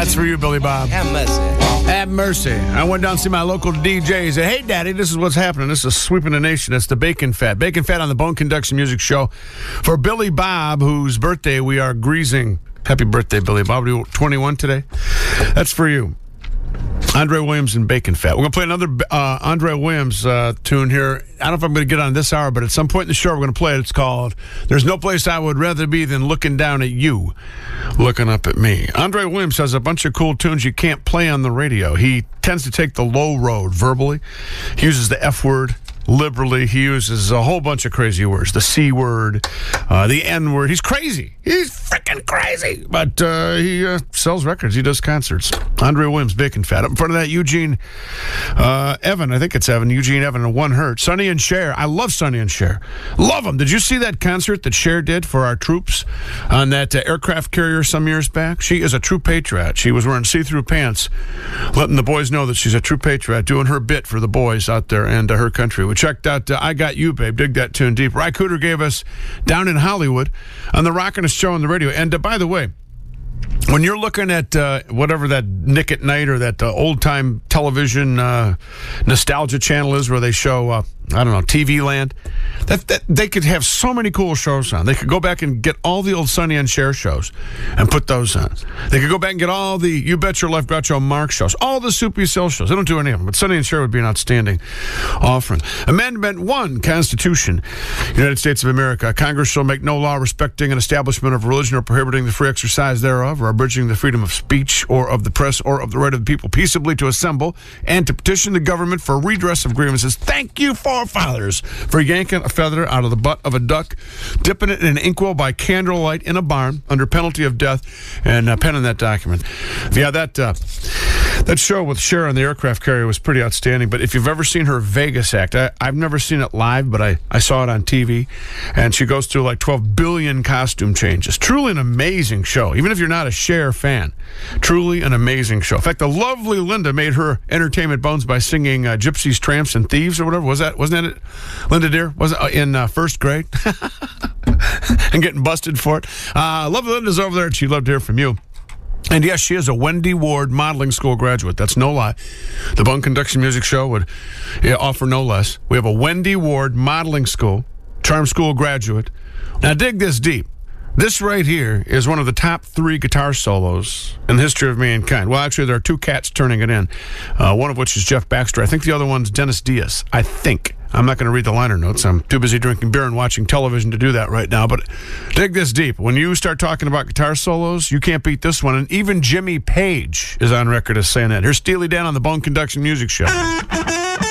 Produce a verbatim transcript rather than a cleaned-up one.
That's for you, Billy Bob. Have mercy. Have mercy. I went down to see my local D J. He said, hey, Daddy, this is what's happening. This is sweeping the nation. It's the Bacon Fat. Bacon Fat on the Bone Conduction Music Show. For Billy Bob, whose birthday we are greasing. Happy birthday, Billy Bob. Are you twenty-one today? That's for you. Andre Williams and Bacon Fat. We're going to play another uh, Andre Williams uh, tune here. I don't know if I'm going to get on this hour, but at some point in the show, we're going to play it. It's called There's No Place I Would Rather Be Than Looking Down at You, Looking Up at Me. Andre Williams has a bunch of cool tunes you can't play on the radio. He tends to take the low road verbally. He uses the F word liberally. He uses a whole bunch of crazy words. The C word, uh, the N word. He's crazy. He's freaking crazy. But uh, he uh, sells records. He does concerts. Andre Williams, Bacon Fat. Up in front of that, Eugene uh, Evan. I think it's Evan. Eugene Evan and One Hurt. Sonny and Cher. I love Sonny and Cher. Love them. Did you see that concert that Cher did for our troops on that uh, aircraft carrier some years back? She is a true patriot. She was wearing see-through pants, letting the boys know that she's a true patriot, doing her bit for the boys out there and uh, her country. We checked out uh, I Got You, Babe. Dig that tune deep. Ry Cooder gave us Down in Hollywood on the Rockin'est Show on the radio. And uh, by the way, when you're looking at uh, whatever that Nick at Night or that uh, old-time television uh, nostalgia channel is where they show, uh, I don't know, T V Land, that, that they could have so many cool shows on. They could go back and get all the old Sonny and Cher shows and put those on. They could go back and get all the You Bet Your Life Groucho Marx shows, all the Soupy Cell shows. They don't do any of them, but Sonny and Cher would be an outstanding offering. Amendment one, Constitution, United States of America. Congress shall make no law respecting an establishment of religion or prohibiting the free exercise thereof, or abridging the freedom of speech or of the press or of the right of the people peaceably to assemble and to petition the government for redress of grievances. Thank you, forefathers, for yanking a feather out of the butt of a duck, dipping it in an inkwell by candlelight in a barn under penalty of death, and uh, penning that document. Yeah, that uh, that show with Cher on the aircraft carrier was pretty outstanding. But if you've ever seen her Vegas act, I, I've never seen it live, but I, I saw it on T V, and she goes through like twelve billion costume changes. Truly an amazing show, even if you're not a Cher fan. Truly an amazing show. In fact, the lovely Linda made her entertainment bones by singing uh, Gypsies, Tramps, and Thieves or whatever. Was that, wasn't that it? Linda Deer? Was it uh, in uh, first grade? And getting busted for it. Uh, lovely Linda's over there, and she'd love to hear from you. And yes, she is a Wendy Ward modeling school graduate. That's no lie. The Bone Conduction Music Show would yeah, offer no less. We have a Wendy Ward modeling school, charm school graduate. Now dig this deep. This right here is one of the top three guitar solos in the history of mankind. Well, actually, there are two cats turning it in, uh, one of which is Jeff Baxter. I think the other one's Dennis Diaz. I think. I'm not going to read the liner notes. I'm too busy drinking beer and watching television to do that right now. But dig this deep. When you start talking about guitar solos, you can't beat this one. And even Jimmy Page is on record as saying that. Here's Steely Dan on the Bone Conduction Music Show.